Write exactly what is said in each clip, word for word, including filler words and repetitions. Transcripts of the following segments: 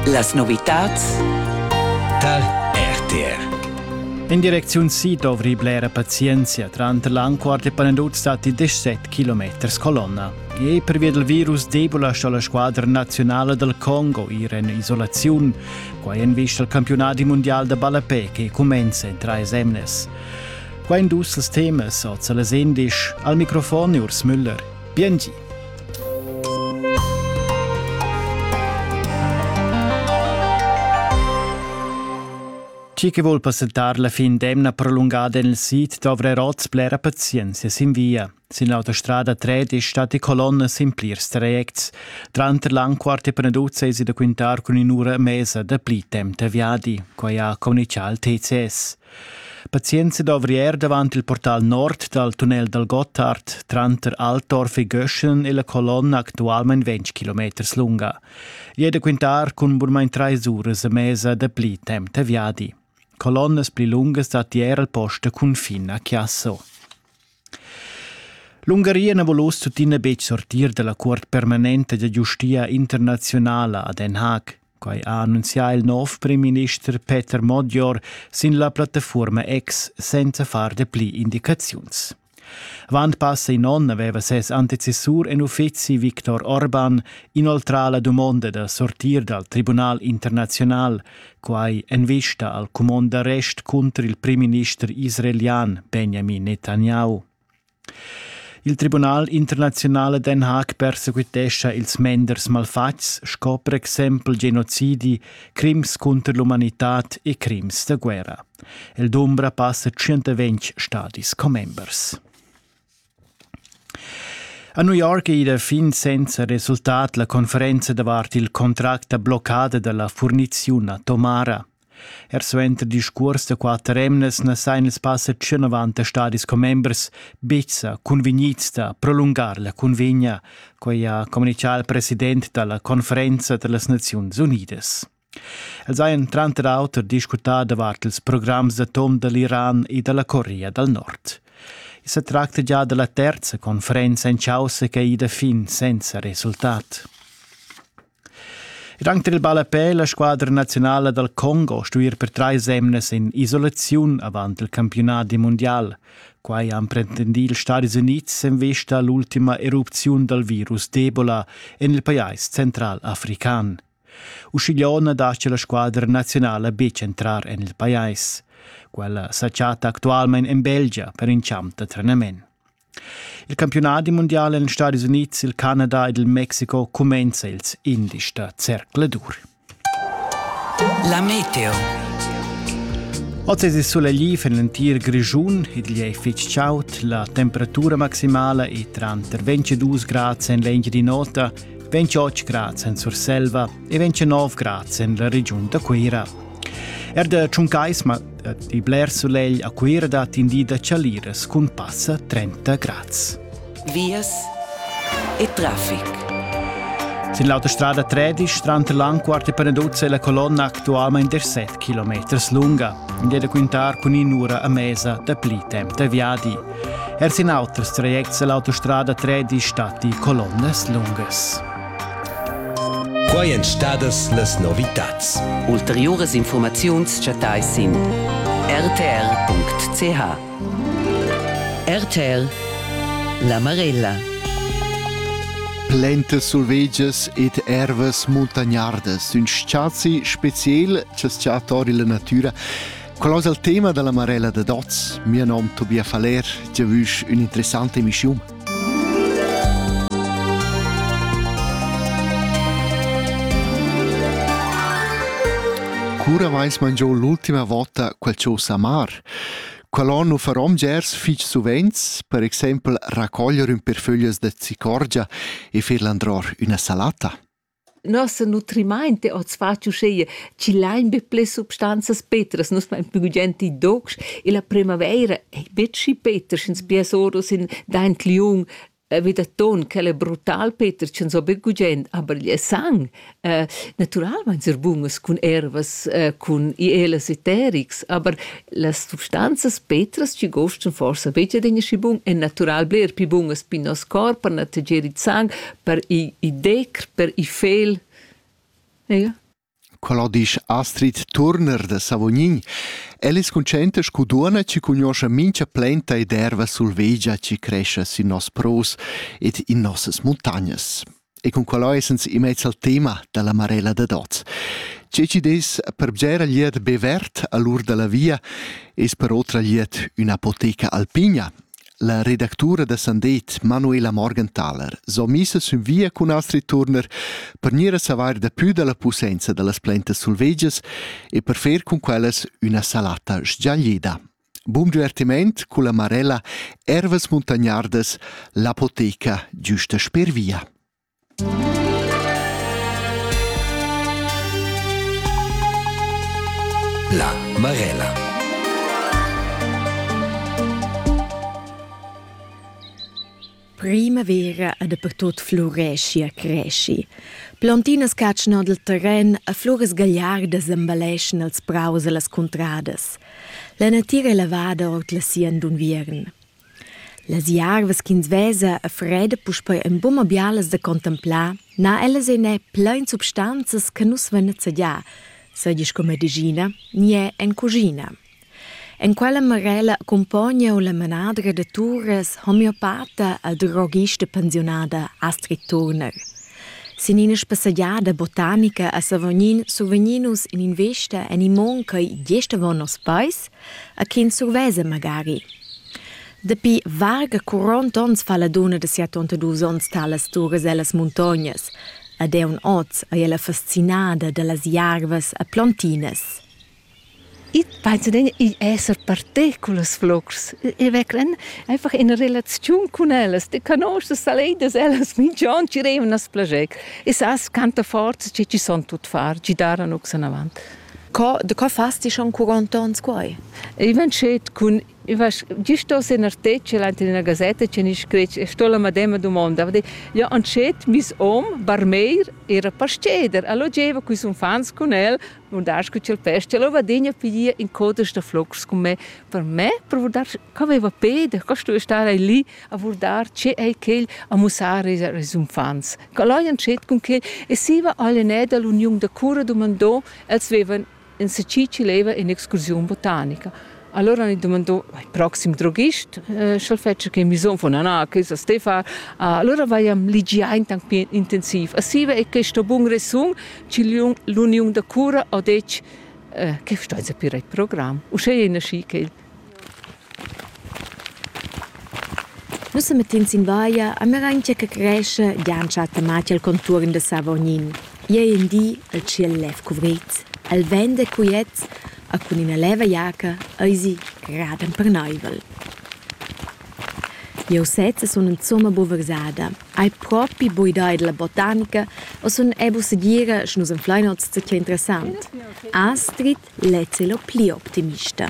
Las novitats dal R T R. In direzione sud dovri blera pazienza, tranta l'anquart e panedut stati diciassette chilometri colonna. E per via del virus debola sta la squadra nazionale del Congo ir in isolazione, qua in vista il campionato mondiale de ballapè che comincia in tre esemnes. Qua in dus els temes, oz les indisch, al microfono Urs Müller. Biengi. Ci che vuol passare la fin d'emna prolungata nel sit dovre roz blera pazienza sin via. Sin l'autostrada tredici stati colonne sin plirs trajects. Tranta l'anquart e peneduzza esi da quintar con un'ora mesa da pli tem te viadi, qua ha comunicato T C S. Pazienza dovrier davanti il portal nord dal tunnel del Gotthard, tra Altdorf e Göschen e la colonna attualmente venti chilometri lunga. Jede quintar con burmain tre ore a mesa da pli tem te viadi. Colonnes pli lungas dat ier al posto confin a Chiasso. L'Ungheria ne volus tutina bec sortir dalla Cort Permanente de Giustia Internazionale a Den Haag, quai ha annunziato il nuovo Prim Minister Peter Modjor sin la piattaforma X senza far de pli indicazions. Avant passa in on aveva ses antecessur en uffizi Viktor Orban inoltre la domanda da sortir dal Tribunal Internazional, quai en vista al comand d'arrest contro il Prim Minister israelian Benjamin Netanyahu. Il Tribunal Internazionale Den Haag perseguitescha ils menders malfats, scopre exempel genocidi, crims contro l'umanitat e crims de guerra. El d'ombra passa centoventi stadis comembers. A New York è da fin senza risultato la conferenza davanti il contratto bloccata della fornizione a Tomara. Er suenter discurs de quattro emnes na seines passa centonovanta stadis comembers bezza conveniz da prolungar la convegna, quai ha comunicato il presidente della conferenza delle Nazioni Unidas. Els hajan trenta autor discutat davanti ils programmi d'atom dell'Iran e della Corea del Nord. E si tratta già della terza conferenza in Chausa che è da fin senza risultato. E anche il ballapè, la squadra nazionale del Congo stuir per tre esemnes in isolazione avanti il campionato mondiale, quai han pretendì gli Stati Uniti in vista all'ultima eruzione del virus d'Ebola nel paese central africano. Uscigliona dace la squadra nazionale bec entrare nel paese. Quella s'acciata attualmente in Belgia per inciamp de trenament. Il campionato mondiale negli Stati Uniti, il Canada e il Messico comincia ils indici da cercle dur. La meteo. Oggi è sulla lieve nell'intera grigione ed gli è fitch ciaut, la temperatura maximale è tra ventidue gradi in legge di nota, ventotto gradi in Surselva e ventinove gradi nella regione da Quera. Er de Ciuncais, ma di bler soleil a Quera dat indida cialires con passa trenta gradi. Vias e traffic. Sin l'autostrada tredici, tranta l'anquart e peneduzza e la colonna attualmente diciassette chilometri lunga, in da quintar con un'ora a mesa da pli tem de viadi. Er sin autres trajects l'autostrada tredici stati colonnes lungas. Quai en stadas las novitats. Ulteriores informaziuns chatais sin r t r punct c h. R T R La Marella. Plantes sulvegias ed ervas montagnardas, un sciazzi special che sciatori la natura. Qual è il tema della Marella de Doz? Mio nome è Tobias Faller, già vus un'interessante emissione. Cura mais mangiò l'ultima volta quel ciò samar. Quell'anno farom gers fich suvents, per esempio raccogliere un per foglie de cicorgia e fer l'andror una salata. Nostra nutrimente oz faccio scegliere ci lain be ple substanzas petras, nos mein pugenti dogs e la primavera e betchi peters ins piesoros in dain liung veda ton che è brutal Peter c'è so be gugent aber gli sang uh, naturalmente ser bungas con ervas uh, con ielas eterix aber las substanzas petras ci gostan forse vece degna schibung e natural bler pi bungas pi nos corpo na tegeri sang per i, i decr per i fel. Ja. quello dice Astrid Turner da Savognin. Elle è contenta che duona ci conosce mince planta ed erva sulvegia ci cresce in nos pros ed in nossas montagnas. E con quello è senza in mezzo al tema della Marella da Doz. C'è ci des per bgera liet bevert all'ur della via e per otra liet un'apoteca alpina. La redactura da Sandet, Manuela Morgenthaler, so missa su via con Astrid Turner per nire savoir da più della pussenza delle plantas sulvegias e per fer con quelles una salata sgiaglieda. Buon divertiment con la Marella Ervas Montagnardas, l'apoteca giusta per via. La Marella. Primavera e dappertut floresci e cresci. Plantinas cacciano del terren e flores gagliardas embelleschen als praus e las contradas. La natura elevada ort la sien d'un viern. Las jarvas ch'ins vesa a freda puspei en bumma bialas da contemplar, na ellas ei ne plein substanzas che nus venne zadia, segis come medicina, nie en cugina. En quella Marella accompagna la manadra de Tures homeopata e drogista pensionada Astrid Turner. Sinina spassadiada botanica a Savognin surveninus in investa en in monca i gesta von nos pais, a kin survese magari. Depi varga quaranta ons fa la donna de settantadue ons talas Tures e las montagnas, ed è un oz a ella fascinada de las jarvas e plantinas. Ich penso, ich esse partículas flux. Ich werde einfach in Relation con elas. Die conosco salidas elas minchon ci reven as plagec. E sas canta forza che ci son tut far, ci daran ux an avant. Co, de co fasti schon quaranta ans quai? Ich ven schet con ich was giusto se in artecce l'ante in una gazzetta ce ni screce sto la madema domanda ja an schet mis om barmeir era pasceder allo geva qui sun fans con el und da scu cel peste lo va degna pidia in codes da flux con me per me per vurdar ca aveva pede ca sto stare lì a vurdar che ei kel a musare resum fans ca lo an schet con che e si va alle neda l'union da cura domando als vevan in Sicici leva in excursion botanica. Allora mi domandò, il prossimo drogist, eh, c'è il fatto che mi sono fatto, no, che so ste fa. Allora vai a ligiare tanto intensiv. E si vede che questo buon resumo, c'è l'unione da cura, ho detto, eh, che sto a sapere il programma. O c'è una scica. Noi siamo mettenti in vaia, a meranche che cresce, già c'è matti al contorno di Savognin. Ieri in di, il cielo lev covrit, il vento cuiet, a con una leva jacca, eisi graden per neuvel. Io setze sono insomma boversada, ai propri boidai della botanica, o sono ebo seguire, schnus un fleinoz ziemlich interessant. Astrid letzelo pli optimista.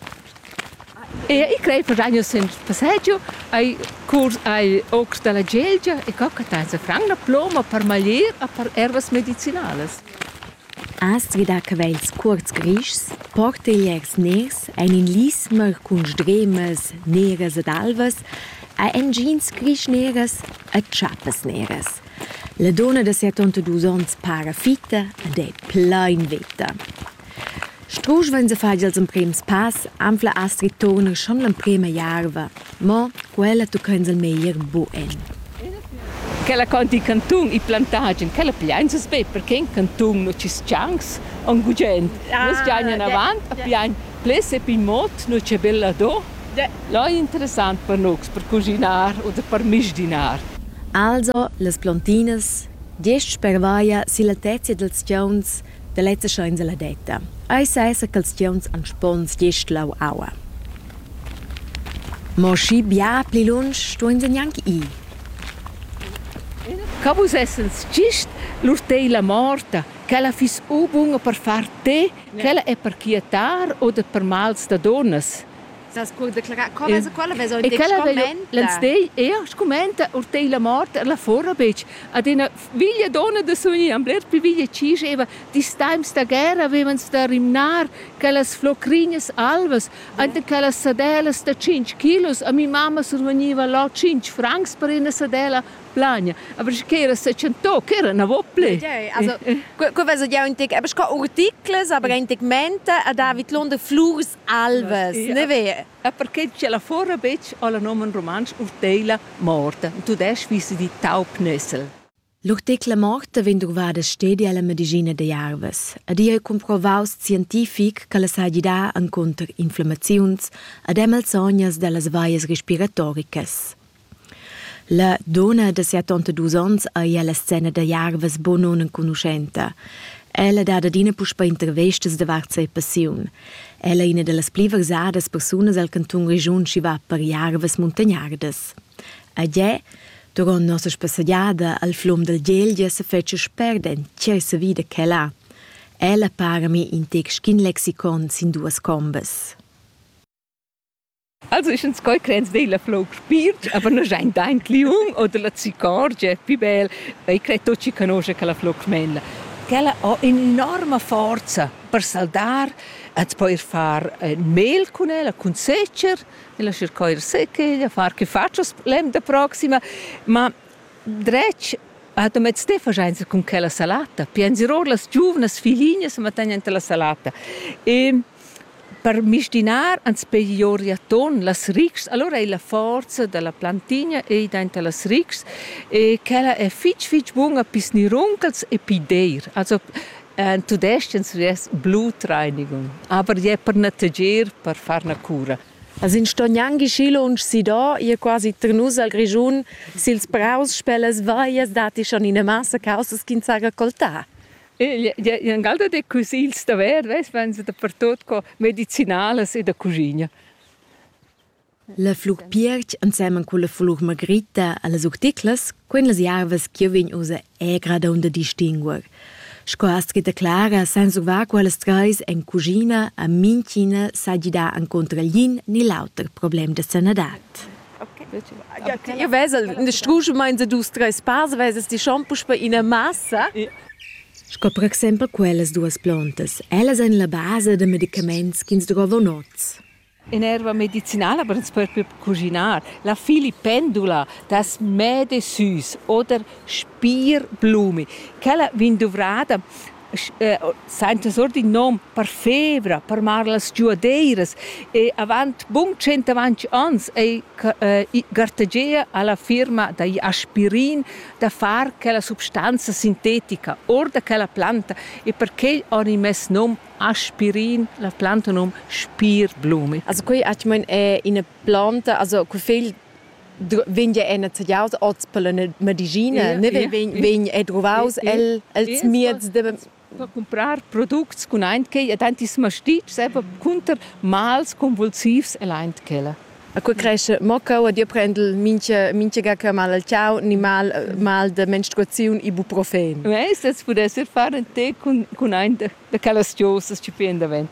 E ich credo per anni sen passaggio ai curs ai ox della gelgia e coccatanza frangna ploma per maglier a per ervas medicinales. Astrid ha cavells curts grischs, porta iers ners, ein in lismer cun stremes neres ed alvas, e en jeans grisch neres e chappes neres. La donna de settantadue ans para fitta ed è plein vetta. Strusch wenn se fagli als prims pass, amfla Astrid Turner schon l'an prima jarva, ma quella tu kannst al meier buen. Quella conti in cantun, i plantagen, quella pianza sbe, perché in cantun non ci stanks, un gugent. Noi stiamo in avanti, a pian plesse e pimot, non c'è bella do. Lo è interessante per noi, per cucinare o per misdinar. Also, les plantinas, gest spervaia si la tezia dels tions de lezza scheins la detta. Ai saisa che els tions an spons gest lau aua. Ma schi bia pli lunch stuin se neanche i. Cabus essens gist l'urteila morta, quella fis ubunga per far te, quella è per chietar o per mals da donnas. Das kur declarar, come e, quella veso in e quella l'anstei e scomenta urteila morta la fora bec ad una viglia donna de sogni ambler pi viglia ciceva dis times da guerra avevan sta rimnar quellas flocrinhas alvas ante quellas sadelas da cinque kilos a mi mamma surveniva lo cinque francs per una sadela plagna. Aber ich kehre se cento, kehre na vople. Ja, also, ko vezo ja un tek, aber ska artikels, aber ein Tegmente, a David Londe Flurs Alves, ne ve? E perché c'è la fora bec alla nomen romansch urteila morta. Tu des visi di taubnössel. L'urtecla morta vien durvada stedi alla medicina de Jarves. Ed ia comprovaus scientific che la sagida encontra inflammazions ed emel sognas dallas vaias respiratoricas. La donna de settantadue ans è alla scena de Jarves bon non conoscenta. Ella dà dadina puspa intervestes de varza e passion. Ella è una delle pli versadas personas al canton region ci va per Jarves montagnardes. Ed è durant nostra spassadiada al flum del Gelgia se fece sperden cersa vida che l'ha. Ella parami in tec skin lexicon sin duas combes. Also ist uns kein Grenz della Flug spielt, aber nur ein dein Liung oder la Zicorge, più bel. Ich credo che conosce che la Flug mella. Quella ha enorme forza per saldar, et poi far mel con ella, con secer, e la cercare secche, far che faccio lem da prossima, ma drech ha da met stefa genza con quella salata. Pienzerò las giovnes figligne se mataniente la salata. E per misdinar ans peggioriaton las rix, allora è la forza della plantigna e dentro las rix e quella è fitch fitch bunga bis ni runkels e pideir. Also äh, tu destens ries Blutreinigung, aber je per natager per far na cura. Also in Stognangi Schilo und Sida, ihr quasi Ternus al Grigion, sils braus spelles vaias dati schon in a massa causas kinzaga colta. E gli angalda de cusils da ver, ves, wenn sie da per tot co medicinales e da cucina. La flug Pierch insieme con la flug Margherita alle articles, quen las Jarves che vegn usa è grada onda distinguer. Scoastri de Clara senza va quelles treis en cucina a mincina sagida incontra glin ni lauter problem de sanadat. Io vesel, in der Struge meinen sie dus tres Pars, vesel die Shampoos per in a massa. Sco per exempel quelles duas plantas. Ellas en la base de medicaments che ens nots. In erva medicinale, aber es per cucinar. La filipendula, das Mede süß oder Spierblume. Quella vinduvrada, eh, sente sort di nom per febra, per marlas giuadeiras e avant bun centavanti ans e eh, gartagea alla firma da aspirin da far quella substanza sintetica or da quella planta e perché hanno messo nom aspirin la planta nom Spierblume. Also qui hat man äh, in a planta, also qui viel wenn ja einer zu Hause als per la medicina, ne wenn wenn è trovaus el als miez de per comprar products con eintke e tantis mastic selber kunter mals convulsivs eleint kella. A quel cresce mocca o dio prendel minche minche ga mal al ciao ni mal mal de menstruazione ibuprofen. Weißt, das può essere fare te con con ein de quellas giosas ci penda vent.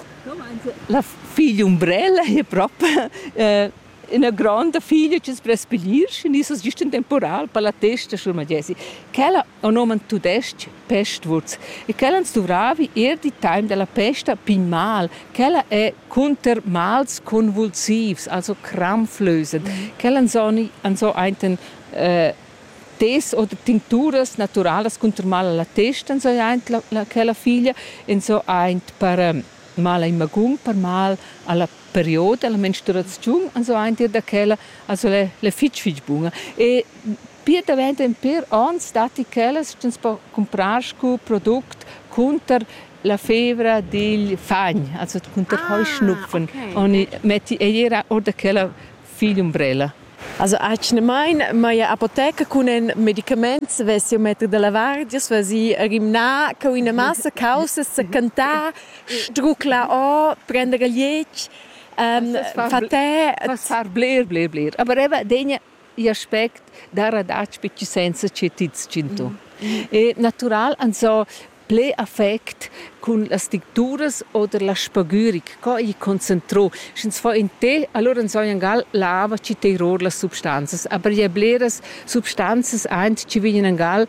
La figlia umbrella è proprio eh, una grande figlia che si prespilisce, nisso giusto in temporal per la testa sul magesi. Quella ha nome tudest pestwurz. E quella ens duravi er di time della pesta pin mal. Quella è counter mals convulsivs, also krampflösend. Mm. Quella ansoni anso einten äh, tes oder tincturas naturales counter mal alla testa anso eint la, la quella figlia en so eint per um, mal in magung per mal alla periodo la menstruazione also eint da quella also le le fitch fitch bunga e per davent en per ans dati quella stens po comprar scu produkt counter la febra del fagn also counter ah, heuschnupfen okay. Und metti e era oder quella figlia umbrella. Also ich meine, meine Apotheke können Medikamente, wenn sie mettere della Vardias, wenn sie rimna, con una massa causa, se canta, strucla o, prendere liec, um, fate... Was far bler, bler, bler. Aber eben, degna i aspect da radac pecci senza c'è tiz cinto. E natural, anso, ple affect con las tincturas oder la spagüric, co i concentro. Schins fa in te, allora so in gal lava ci te ror las substanzas, aber je bleras substanzas eint ci vinen gal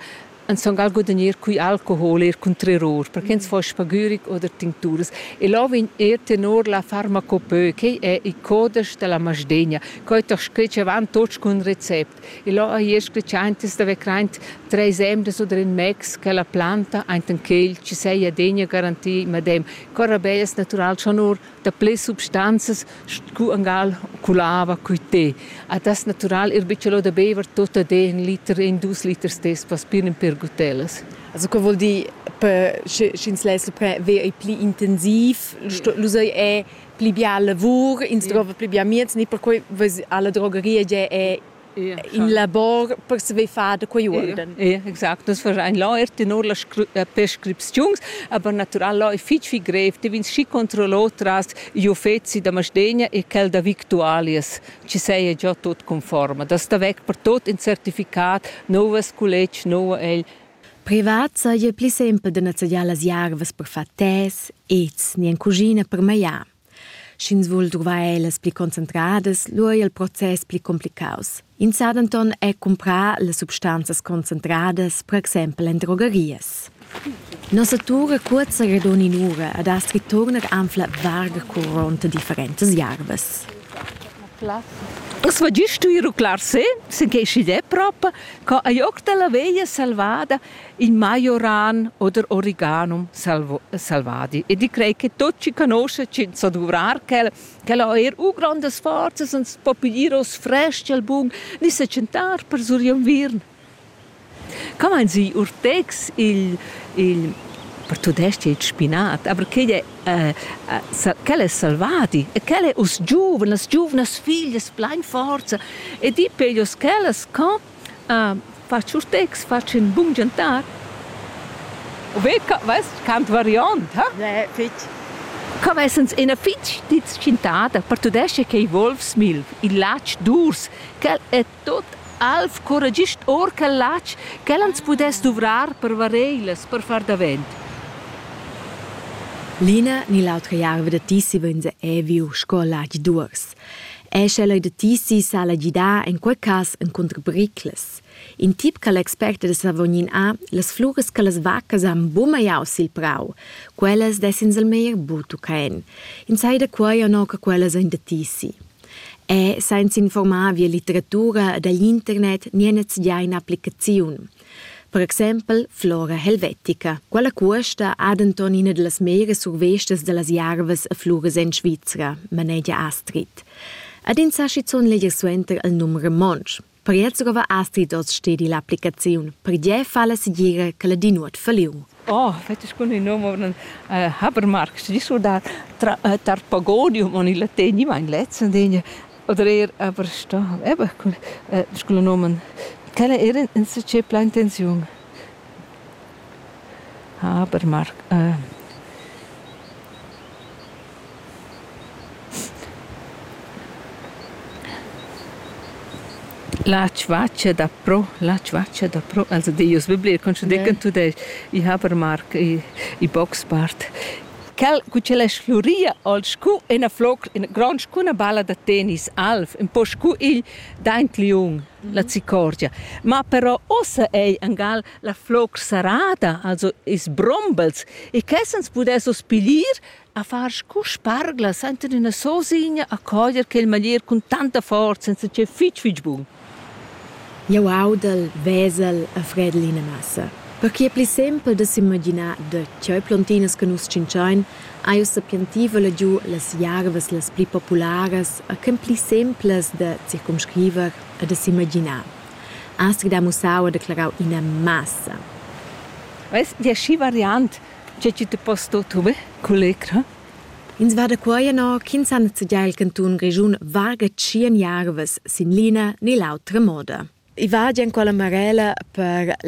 un sangal guadagnier cui alcohol er con terror, perché ens fa spaguric oder tincturas. E là vin er tenor la farmacopeu, che è i codes della masdegna, che toch scrice van tots con recept. E là a ier scrice antes da vecraint tre semdes oder in mex che la planta ein keil ci sei a degna garantie madem. Corabellas natural schon nur da ple substanzas cu angal culava cui te. A das natural er bicelo da bever tota de in liter in dus liter stes pas pirin per gutelas. Also che vuol dire per schins lesser pre ve è pli intensiv, lo sai è pli bia lavoro, in trova pli bia miez, ni per cui alla drogheria è in labor per se fare quei orden. Ja, exakt. Das war ein Leute nur la prescriptions, aber natural la fich fi greve, de vins schi controllo tras io fezzi da masdegna e quel da victualias. Ci sei già tot conforme. Das da weg per tot in certificat, novas college, nova el. Privat sei pli sempre de nazialas jarvas per fa tes, ets, ni en cugina per maia. Schins vul trovar elas pli concentrades, lui il process pli complicaus. In Sadanton è comprar le substanzas concentrades, per esempio in drogerias. Nossa tura curza redona in ura ad astri torner anfla varga coronte differentes jarvas. Es va giusto ir clar se, se che si de propa, ca a joc della veia salvada in majoran oder origanum salvo, salvadi. E di crei che tutti conosce ci so durar che che la er u grandes forzas uns popiliros fresh al bung ni se centar per suriam virn. Come si urtex il il per tu desti il spinat, aber che è che è salvati e che è us giuvenas giuvenas figlias plein forza e di pelios che co faccio urtex faccio un bung jantar. Veka, weißt, kant variant, ha? Ja, fitch. Come essens in a fitch dit cintada, per tu desti che i wolfsmilch, il lach durs, che è tot alf coragist or che lach, che l'ans pudes duvrar per vareiles, per far da vent. Lina ni l'altra jarva de Tissi vense eviu scola di durs. Escela de Tissi sala gida in quel cas en contrabricles. In tip che l'experta de Savognin ha, las flores che las vacas han bumaiaus il prau, quelles dessins al meier butu caen. In sai da quai no che quelles in de Tissi. E senza informar via literatura dagli internet nienez già in applicazione. Per esempio, Flora Helvetica. Quella cuosta ad Antonina de las mere survestes de las jarvas a flores in Svizzera, manegia Astrid. Ad in Sachizon legger suenter al numero monch. Per jetzt rova Astrid os stedi l'applicazione. Per die falla si dire che la di nuot falliu. Oh, vete scon in nome von uh, Habermark. Di so da tra, uh, tarpagonium on il latini ma in letzen degna. Oder er aber sta, eben, uh, scon nomen. Quelle era in se c'è pla intenzione? Habermark. Uh. La Schwaccia da Pro, la Schwaccia da Pro, also die Jus Biblia, kannst du denken, tu de i Habermark, i, i Boxbart. Quel cuce la schluria al scu in a flok in a gran scu una balla da tennis alf in po scu il daint liung la cicordia ma però ossa ei angal la flok sarada also is brombels e kessens pudes ospilir a far scu spargla sente in a sosigna a coglier che il manier con tanta forza senza c'è fitch fitch bung. Jau audel vesel a fredlina massa. Perché è più semplice da si immaginare che c'è plantinas che nus cinciain, ai us sapientiva la giù las jarvas las pli populares, a che più semplice da circumscriver e da si immaginare. Astrid ha musau a declarau in a massa. Weißt, die schi variant, c'è ci te posto tu, beh, collega? Ins vada quaia no, kins han zu già il cantun Grigiun varga cien jarvas sin lina ni l'altra moda. I vadi in quella marella per